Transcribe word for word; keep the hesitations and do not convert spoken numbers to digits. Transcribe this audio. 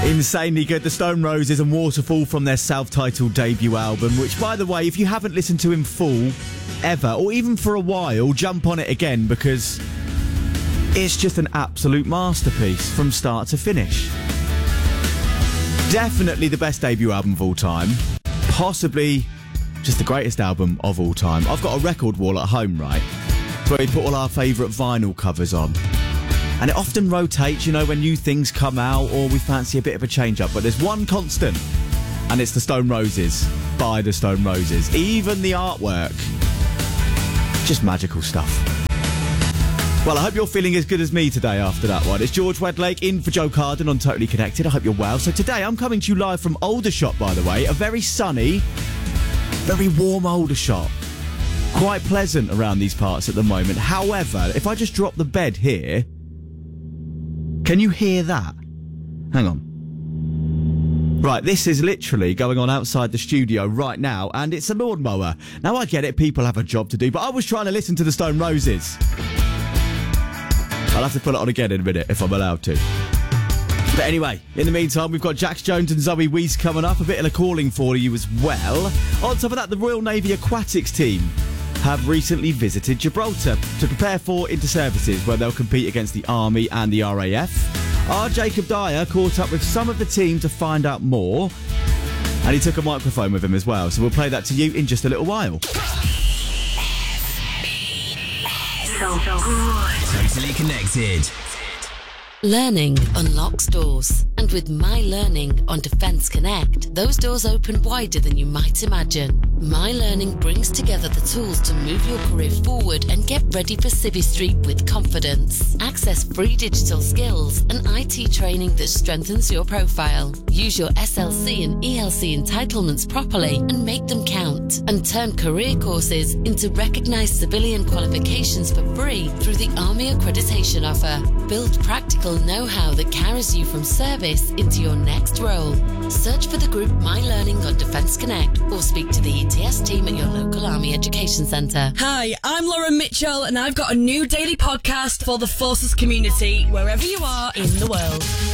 Insanely good. The Stone Roses and Waterfall from their self-titled debut album, which, by the way, if you haven't listened to in full ever, or even for a while, jump on it again, because it's just an absolute masterpiece from start to finish. Definitely the best debut album of all time. Possibly just the greatest album of all time. I've got a record wall at home, right, where we put all our favourite vinyl covers on. And it often rotates, you know, when new things come out or we fancy a bit of a change-up. But there's one constant, and it's the Stone Roses by the Stone Roses. Even the artwork. Just magical stuff. Well, I hope you're feeling as good as me today after that one. It's George Wedlake in for Joe Carden on Totally Connected. I hope you're well. So today I'm coming to you live from Aldershot, by the way. A very sunny, very warm Aldershot. Quite pleasant around these parts at the moment. However, if I just drop the bed here... Can you hear that? Hang on. Right, this is literally going on outside the studio right now, and it's a lawnmower. Now, I get it, people have a job to do, but I was trying to listen to the Stone Roses. I'll have to put it on again in a minute, if I'm allowed to. But anyway, in the meantime, we've got Jax Jones and Zoe Wees coming up, a bit of a calling for you as well. On top of that, the Royal Navy Aquatics team have recently visited Gibraltar to prepare for inter-services where they'll compete against the Army and the R A F. Our Jacob Dyer caught up with some of the team to find out more, and he took a microphone with him as well, so we'll play that to you in just a little while. So good. Totally Connected. Learning unlocks doors, and with My Learning on Defence Connect, those doors open wider than you might imagine. My Learning brings together the tools to move your career forward and get ready for Civvy Street with confidence. Access free digital skills and I T training that strengthens your profile. Use your S L C and E L C entitlements properly and make them count. And turn career courses into recognised civilian qualifications for free through the Army Accreditation Offer. Build practical know-how that carries you from service into your next role. Search for the group My Learning on Defence Connect or speak to the E T S team at your local Army Education Centre. Hi, I'm Lauren Mitchell and I've got a new daily podcast for the Forces community wherever you are in the world.